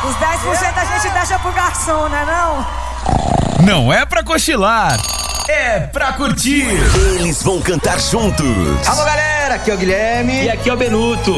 Os 10% a gente deixa pro garçom, né não? Não é pra cochilar, é pra curtir. Eles vão cantar juntos. Alô, galera, aqui é o Guilherme. E aqui é o Benuto.